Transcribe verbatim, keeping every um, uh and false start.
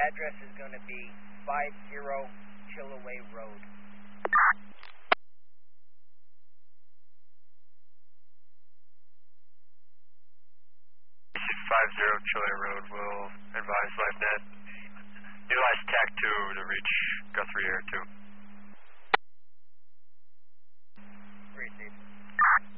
address is going to be five zero Chillaway Road. five zero Chillaway Road will advise LiveNet. Utilize T A C two to reach Guthrie Air two. Great, Steve.